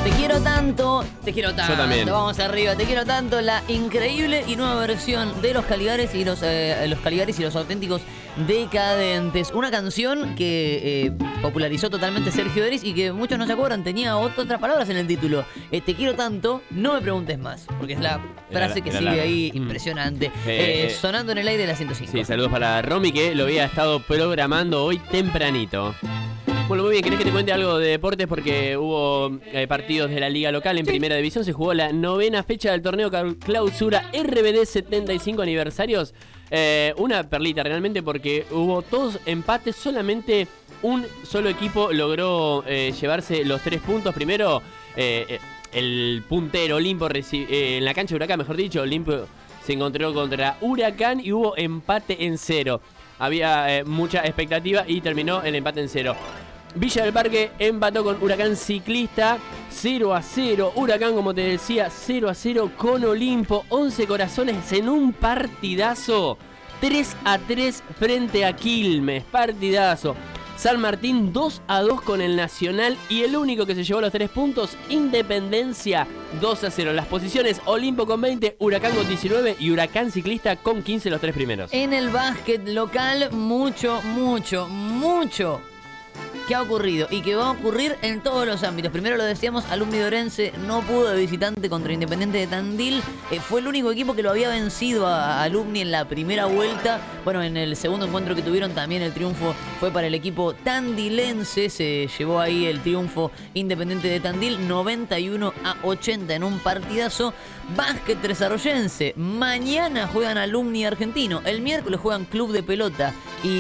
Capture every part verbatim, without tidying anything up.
Te quiero tanto, te quiero tanto. Yo también. Vamos arriba, te quiero tanto. La increíble y nueva versión de Los Caligares y los, eh, los Caligares y los auténticos decadentes. Una canción que eh, popularizó totalmente Sergio Denis y que muchos no se acuerdan. Tenía otras palabras en el título. Eh, te quiero tanto, no me preguntes más. Porque es la frase Era, que era sigue la... ahí mm. impresionante. Eh, Eh, sonando en el aire de la ciento cinco. Sí, saludos para Romy, que lo había estado programando hoy tempranito. Bueno, muy bien, ¿querés que te cuente algo de deportes? Porque hubo eh, partidos de la liga local en Sí. primera división. Se jugó la novena fecha del torneo clausura R B D setenta y cinco aniversarios. Eh, una perlita realmente, porque hubo todos empates. Solamente un solo equipo logró eh, llevarse los tres puntos. Primero, eh, el puntero Olimpo reci- eh, en la cancha de Huracán, mejor dicho, Olimpo se encontró contra Huracán y hubo empate en cero. Había eh, mucha expectativa y terminó el empate en cero. Villa del Parque empató con Huracán Ciclista cero a cero. Huracán, como te decía, cero a cero con Olimpo. once corazones en un partidazo. tres a tres frente a Quilmes. Partidazo. San Martín dos a dos con el Nacional. Y el único que se llevó los tres puntos, Independencia dos a cero. Las posiciones: Olimpo con veinte, Huracán con diecinueve y Huracán Ciclista con quince, los tres primeros. En el básquet local, mucho, mucho, mucho que ha ocurrido y que va a ocurrir en todos los ámbitos. Primero lo decíamos, Alumni de Orense no pudo de visitante contra Independiente de Tandil. Eh, fue el único equipo que lo había vencido a, a Alumni en la primera vuelta. Bueno, en el segundo encuentro que tuvieron también el triunfo fue para el equipo tandilense. Se llevó ahí el triunfo Independiente de Tandil, noventa y uno a ochenta en un partidazo. Básquet tresarroyense. Mañana juegan Alumni Argentino. El miércoles juegan Club de Pelota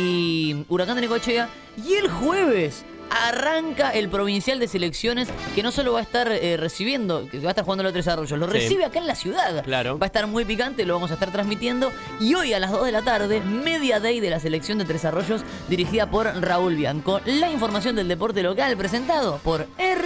y Huracán de Necochea. Y el jueves arranca el provincial de selecciones, que no solo va a estar eh, recibiendo, que va a estar jugando los Tres Arroyos, lo Sí. recibe acá en la ciudad. Claro. Va a estar muy picante, lo vamos a estar transmitiendo. Y hoy a las dos de la tarde, Media Day de la selección de Tres Arroyos, dirigida por Raúl Bianco. La información del deporte local presentado por R.